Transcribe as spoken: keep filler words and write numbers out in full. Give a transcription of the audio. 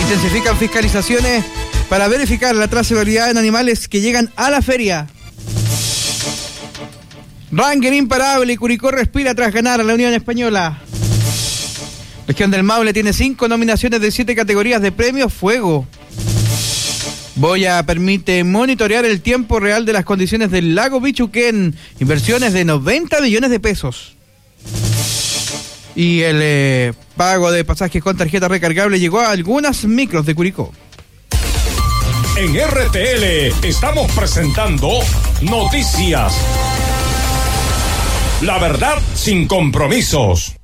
Intensifican fiscalizaciones para verificar la trazabilidad en animales que llegan a la feria. Ranger imparable y Curicó respira tras ganar a la Unión Española. Región del Maule tiene cinco nominaciones de siete categorías de premios Fuego. Boya permite monitorear el tiempo real de las condiciones del lago Bichuquén. Inversiones de noventa millones de pesos. Y el eh, pago de pasajes con tarjeta recargable llegó a algunas micros de Curicó. En R T L estamos presentando Noticias. La verdad sin compromisos.